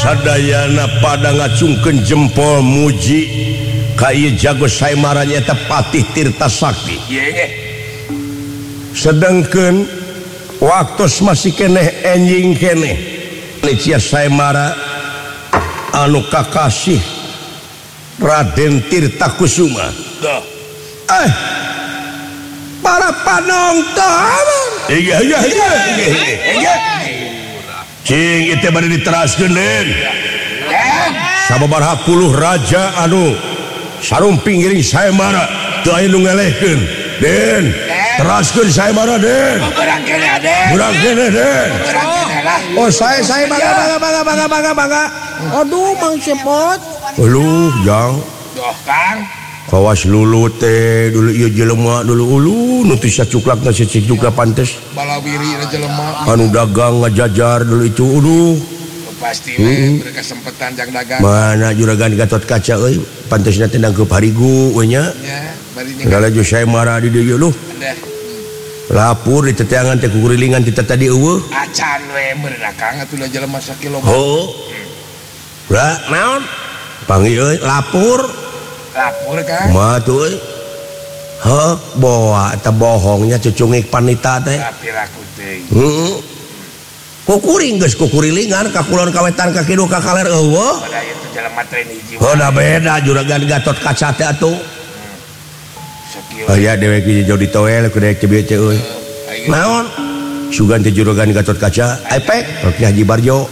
sadayana pada ngacungkeun jempol muji ka ieu jago Saemara nyaeta Patih Tirta Sakti. Sedengkeun waktos masih keneh enjing keneh cia Saemara anu kakasih Raden Tirta Kusuma. Para panonton. Iya. Cing itu bade diteraskeun den. Sababaraha puluh raja anu sarumping ngiring Saemara teu aya nu ngelehkeun. Den, teraskeun Saemara den. Urang keneh den. Oh saya bangga. Aduh Mang Cepot. Uluh jang. Doh Kang. Kawas lulu teh dulu ieu jelema dulu nu teu sacuklakna cicik juga pantes. Balawiri na jelema. Anu dagang ngajajar dulu itu Pasti we berkesempatan jang dagang. Mana juragan Gatot Kaca euy pantesna teh nangkeup harigu we nya. Ya, bari ning. Galaju Saemara di dieu luh. Lapur di teteangan teh kukurilingan ti tadi eueuh. Acan we meurna Kang atuh jelema sakilo. Oh. Lah naon? Panggil euy lapur. Lapor Kang. Mah tuh euy. Heuh, boa eta bohongnya cucungik panita teh. Tapi laku teh. Heeh. Kukuring geus kukurilingan ka kulon kawetan ka kidu ka kaler eueuh. Pada ieu teh jelema teh hiji. Oh, da beda juragan Gatot Kaca teh atuh. Sakilo. Aya dewek hiji jauh ditoel ku dewek cebieu teh euy. Naon? Sugan teh juragan Gatot Kaca, epek rok Haji Barjo.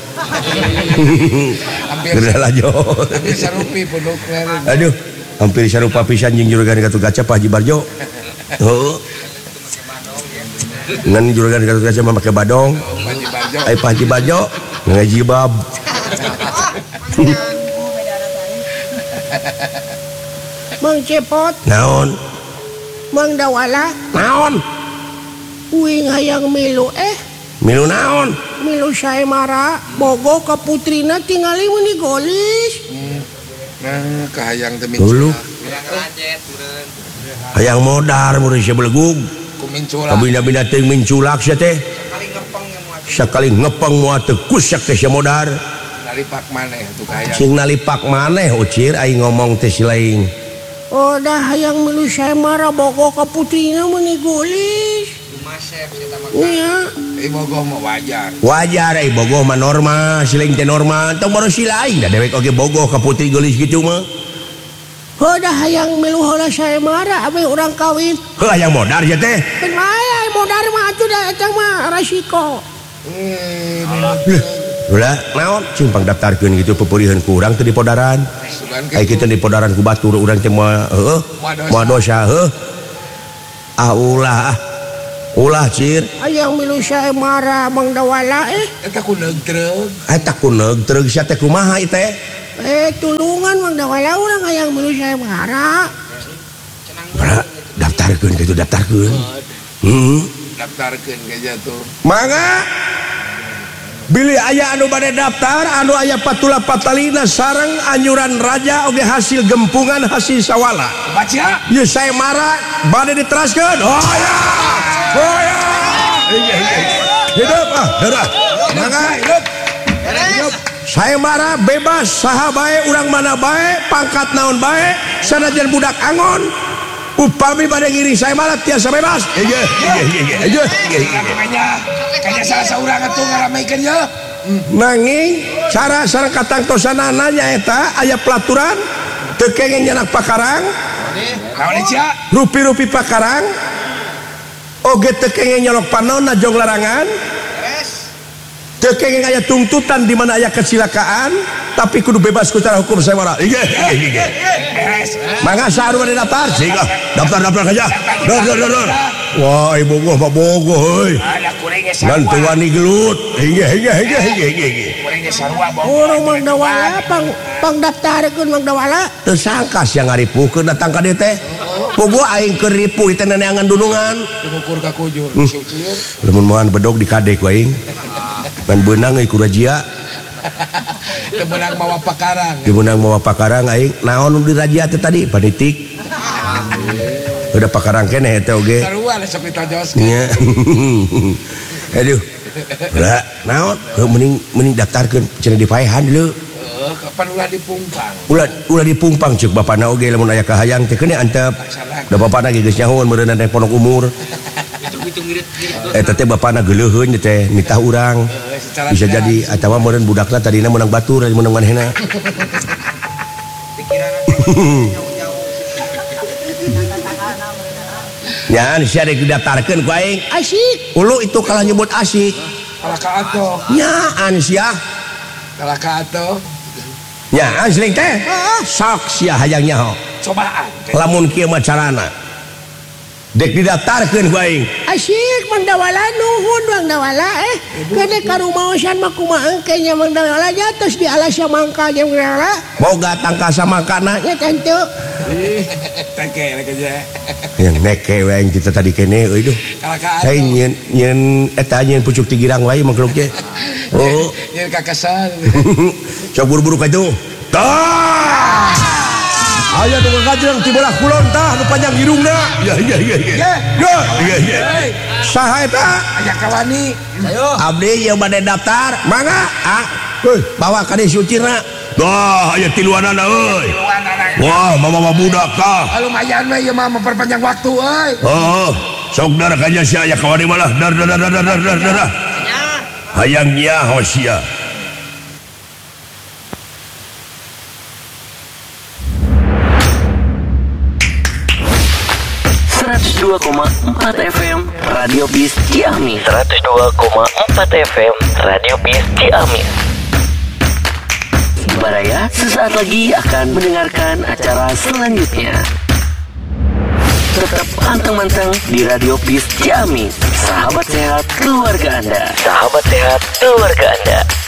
Hampir Lajo. hampir sarupi pondok leren. Aduh, hampir sarupa pisan jeung juragan Gatot Kaca Pak Haji Barjo. Heeh. Ngan juragan Gatot Kaca mah make badong. Haji Barjo. Ai Pak Haji Barjo ngajibab. Mang Cepot, Naon? Mang Dawala, Naon? uing hayang milu Milu naon? milu Saemara bogo ka putrina tingali mun digolis. Nah, kahayang teh Dulu. mincula. Hayang modar mun sia belegug. Ku mincula. Kabina-bina teh minculak sia teh. Sakali ngepeng moal teu kusak teh sia modar. Nalipak maneh tuh kahayang. Sing nalipak maneh ucir aing ngomong teh si laing. Oh dah hayang milu Saemara bogo ka putrina mun digolis. Iya. Bogoh mah wajar. Wajar ai bogoh mah normal, si laing teh normal. Tong baru si laing da dewek oge bogoh ka putri geulis kitu mah. Oh dah hayang milu heula Saemara ame urang kawin. Heuh hayang modar sia teh. Pen aya modar mah atuh da eta mah resiko. Ulah naon simpang daftarkeun kitu pepeuriheun ku urang teh di podaran. Ai kitu di podaran ku batur urang teh moal heueuh moal dosa heuh. Ulah cir. Hayang milu Saemara Mang Dawala Eta ku neugtreug. Eta kuneug treug sia teh kumaha ieu teh? tulungan Mang Dawala urang hayang milu Saemara. Bra, daftarkeun kitu daftarkeun. Daftarkeun ge jatuh. Mangga Billy aya anu bade daftar anu aya patula patalina sareng anyuran raja oge hasil gempungan hasil sawala. Baca. Ieu Saemara bade diteraskeun. Oh ya. Hidup darah. Mangga hidup. Saemara bebas saha bae urang mana bae pangkat naon bae sanajan budak angon upami bade ngiring Saemara tiasa bebas. Iya. Kanya salah saurang atuh ngarameikeun ye. Nanging cara sareng katangtosanana nyaeta aya pelaturan teu kenging nyanak pakarang. Naon cia? Rupi-rupi pakarang oge teu kenging nyolok panonna jong larangan. Teu kenging aya tuntutan di mana aya kecelakaan tapi kudu bebas ku cara hukum Saemara. Iya. Mangga saru bade daftar sehingga daftar aja. Dor. Wah, ibu gua mah bogoh euy. Ada kuring ge sarua. Ngan teu wani gelut. Hingga. Kuring ge sarua bogoh. Urang Mang Dawala pang daftarkeun Mang Dawala. Teu sangka sia ngaripukeun datang ka dieu teh. Puguh aing keur ripuh teh neneangan dunungan. Ngukur ka kujur. Lamun moal bedog di kadek ku aing. Ngan beunang euy ku rajia. Teu meunang mawa pakarang. Teu meunang mawa pakarang aing. Naon di rajia teh tadi? Panitik. Udah pakarang keneh eta oge. Sarua sok ditojoskeun. Nya. Aduh. Lah, naon? Mending daftarkeun cenah dipaehan dulu. kapan ulah dipungpang. Ulah dipungpang cek bapana oge lamun aya kahayang teh kene antep. Da bapana ge geus nyahoan meureunna teh pondok umur. Itu ngirit Eta teh bapana geuleuheun teh nitah urang. Bisa jadi atawa meureun budakna tadina meunang batur meunang manehna. Nya sia rek didaftarkeun ku aing. Asik. Ulu itu kalah nyebut asik. Kalah ka atuh. Nyaan sia. Kalah ka atuh. Nyaan sering teh. Sok sia hayang nyaho. Cobaan. Lamun kieu mah carana. Dek didaftarkeun ku aing. Asik Mang Dawala nuhun Mang Dawala kene karumaosan mah kumaha engke nya Mang Dawala nya tos di alasnya mangka nya Mang Dawala. Boga tangkasa mangkana. Ya tentu. Tengke aja. Yang neke we aing kita tadi kene euy duh. Kalah ka Saya atuh. nyen eta nyen pucuk tigirang wae makluk teh. Oh. Nyen kakasal. Sok buru-buru ka itu. Tah. Aya nu ngajeng ti belah kulon tah nu panjang irungna. Ya. Saha eta? Aya kawani. Abdi yang bade daftar. Mangga. Bawa ka dieu sucirna. Dah, aya tiluanana euy. Wah, mama budak kah. Lumayan we ieu mah memperpanjang waktu euy. Oh, sok dar kaja sia aya kawani malah dar. Hayang nyaho sia. FM Radio Bis Ciamis. 102,4 FM Radio Bis Ciamis. Baraya sesaat lagi akan mendengarkan acara selanjutnya. Tetap pantang-mantang di Radio Bis Ciamis. Sahabat sehat keluarga Anda. Sahabat sehat keluarga Anda.